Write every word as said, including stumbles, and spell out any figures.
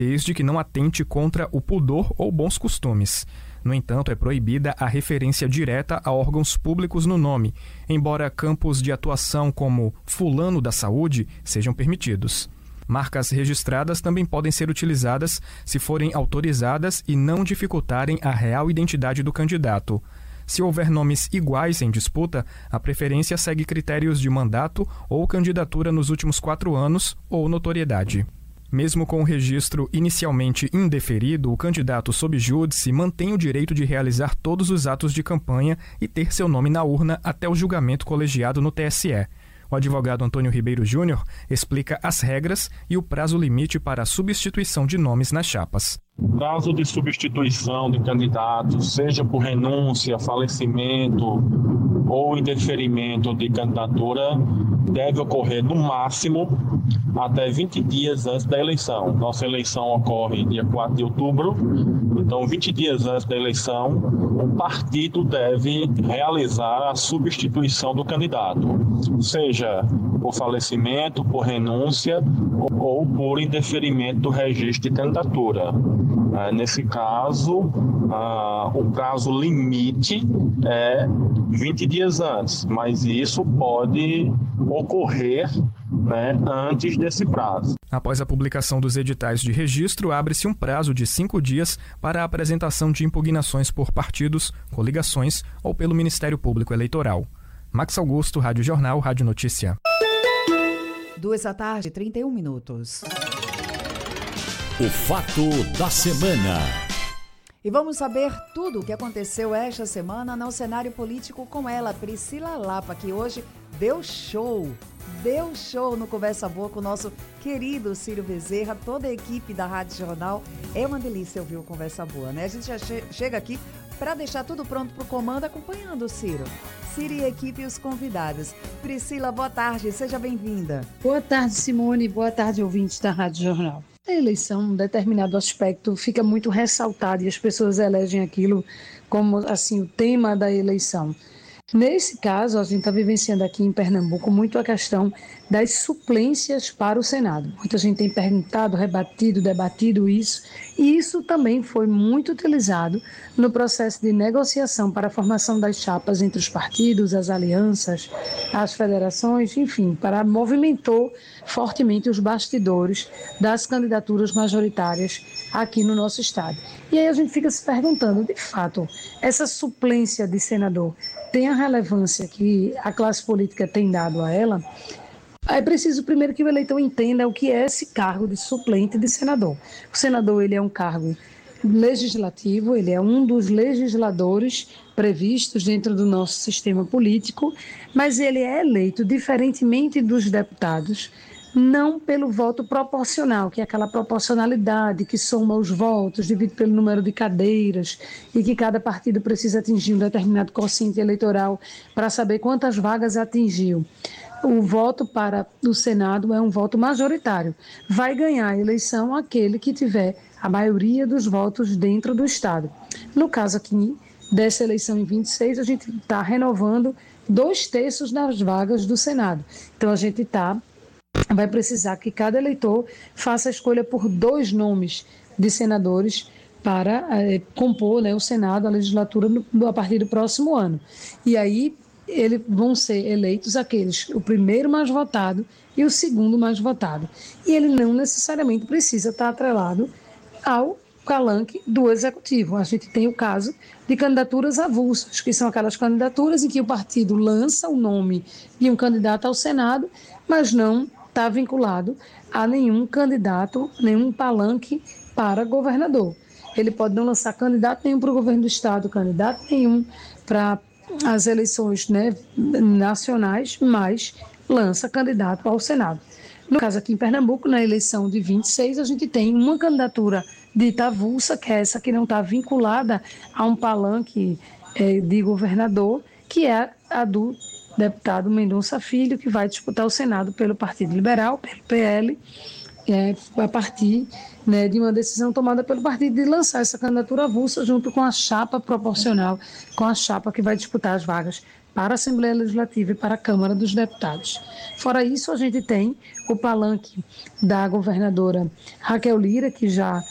desde que não atente contra o pudor ou bons costumes. No entanto, é proibida a referência direta a órgãos públicos no nome, embora campos de atuação como fulano da saúde sejam permitidos. Marcas registradas também podem ser utilizadas se forem autorizadas e não dificultarem a real identidade do candidato. Se houver nomes iguais em disputa, a preferência segue critérios de mandato ou candidatura nos últimos quatro anos ou notoriedade. Mesmo com o registro inicialmente indeferido, o candidato sob júdice mantém o direito de realizar todos os atos de campanha e ter seu nome na urna até o julgamento colegiado no T S E. O advogado Antônio Ribeiro Júnior explica as regras e o prazo limite para a substituição de nomes nas chapas. O prazo de substituição de candidatos, seja por renúncia, falecimento ou indeferimento de candidatura, deve ocorrer no máximo até vinte dias antes da eleição. Nossa eleição ocorre dia quatro de outubro, então vinte dias antes da eleição, o partido deve realizar a substituição do candidato, seja por falecimento, por renúncia ou por indeferimento do registro de candidatura. Nesse caso, o prazo limite é vinte dias antes, mas isso pode ocorrer, né, antes desse prazo. Após a publicação dos editais de registro, abre-se um prazo de cinco dias para a apresentação de impugnações por partidos, coligações ou pelo Ministério Público Eleitoral. Max Augusto, Rádio Jornal, Rádio Notícia. Duas da tarde, trinta e um minutos. O fato da semana. E vamos saber tudo o que aconteceu esta semana no cenário político com ela, Priscila Lapa, que hoje deu show. Deu show no Conversa Boa com o nosso querido Ciro Bezerra, toda a equipe da Rádio Jornal. É uma delícia ouvir o Conversa Boa, né? A gente já che- chega aqui para deixar tudo pronto para o comando, acompanhando o Ciro. Ciro e a equipe e os convidados. Priscila, boa tarde, seja bem-vinda. Boa tarde, Simone, boa tarde, ouvintes da Rádio Jornal. A eleição, um determinado aspecto fica muito ressaltado e as pessoas elegem aquilo como assim, o tema da eleição. Nesse caso, a gente está vivenciando aqui em Pernambuco muito a questão das suplências para o Senado. Muita gente tem perguntado, rebatido, debatido isso, e isso também foi muito utilizado no processo de negociação para a formação das chapas entre os partidos, as alianças, as federações, enfim, para movimentou fortemente os bastidores das candidaturas majoritárias aqui no nosso estado. E aí a gente fica se perguntando, de fato, essa suplência de senador tem a relevância que a classe política tem dado a ela? É preciso primeiro que o eleitor entenda o que é esse cargo de suplente de senador. O senador, ele é um cargo legislativo, ele é um dos legisladores previstos dentro do nosso sistema político, mas ele é eleito, diferentemente dos deputados, não pelo voto proporcional, que é aquela proporcionalidade que soma os votos, divide pelo número de cadeiras e que cada partido precisa atingir um determinado quociente eleitoral para saber quantas vagas atingiu. O voto para o Senado é um voto majoritário. Vai ganhar a eleição aquele que tiver a maioria dos votos dentro do Estado. No caso aqui, dessa eleição em vinte e seis, a gente está renovando dois terços das vagas do Senado. Então a gente está... vai precisar que cada eleitor faça a escolha por dois nomes de senadores para é, compor, né, o Senado, a legislatura, no, a partir do próximo ano. E aí eles vão ser eleitos aqueles, o primeiro mais votado e o segundo mais votado. E ele não necessariamente precisa estar atrelado ao palanque do Executivo. A gente tem o caso de candidaturas avulsas, que são aquelas candidaturas em que o partido lança o nome de um candidato ao Senado, mas não está vinculado a nenhum candidato, nenhum palanque para governador. Ele pode não lançar candidato nenhum para o governo do Estado, candidato nenhum para as eleições, né, nacionais, mas lança candidato ao Senado. No caso aqui em Pernambuco, na eleição de vinte e seis, a gente tem uma candidatura dita avulsa, que é essa que não está vinculada a um palanque é, de governador, que é a do deputado Mendonça Filho, que vai disputar o Senado pelo Partido Liberal, pelo P L, é, a partir, né, de uma decisão tomada pelo partido de lançar essa candidatura avulsa junto com a chapa proporcional, com a chapa que vai disputar as vagas para a Assembleia Legislativa e para a Câmara dos Deputados. Fora isso, a gente tem o palanque da governadora Raquel Lira, que já